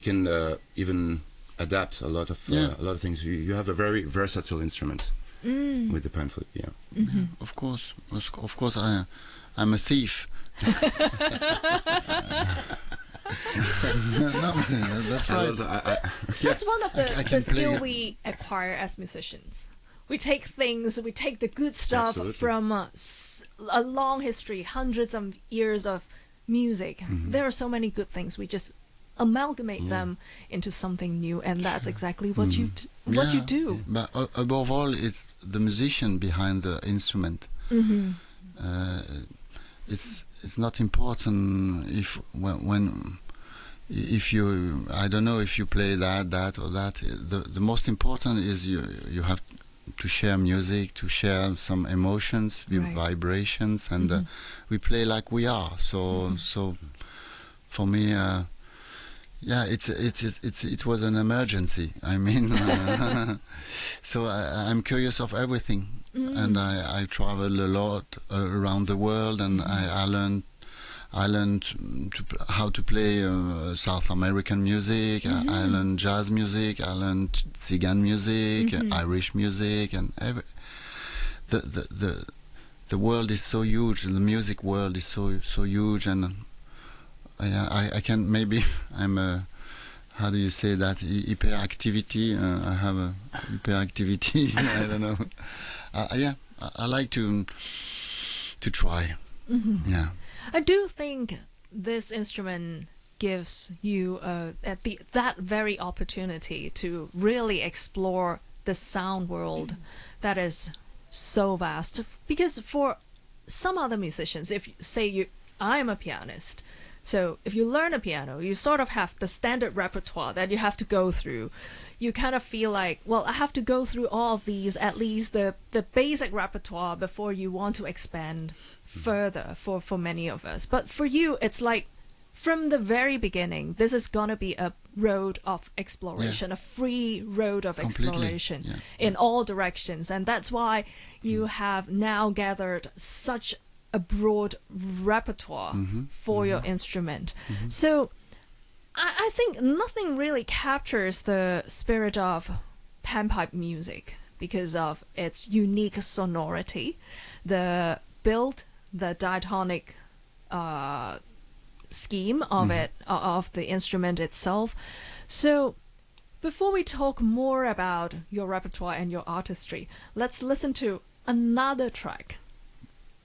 can even adapt a lot of things. You have a very versatile instrument with the pan flute. Yeah. Yeah, of course, I'm a thief. No, that's right. That's one of the skill play. we acquire as musicians. We take the good stuff Absolutely. from a long history, hundreds of years of music. There are so many good things. We just amalgamate them into something new, and that's exactly what you do. But above all, it's the musician behind the instrument. It's not important if you, I don't know, if you play that or that. The most important is you have to share music, to share some emotions, vibrations, and we play like we are. So for me, it was an emergency. I mean, so I'm curious of everything, and I travel a lot around the world, and I learned how to play South American music. I learned jazz music. I learned Tsigan music, Irish music, and the world is so huge. The music world is so huge, and I can, maybe I'm a, how do you say that, hyperactivity. I have a hyperactivity. I don't know. I like to try. Yeah. I do think this instrument gives you that very opportunity to really explore the sound world that is so vast. Because for some other musicians, if say I'm a pianist, so if you learn a piano, you sort of have the standard repertoire that you have to go through. You kind of feel like, well, I have to go through all of these, at least the basic repertoire, before you want to expand further for many of us. But for you, it's like from the very beginning, this is going to be a road of exploration, a free road of exploration in all directions. And that's why you have now gathered such a broad repertoire for your instrument. So I think nothing really captures the spirit of panpipe music because of its unique sonority, the build, the diatonic scheme of it, of the instrument itself. So before we talk more about your repertoire and your artistry, let's listen to another track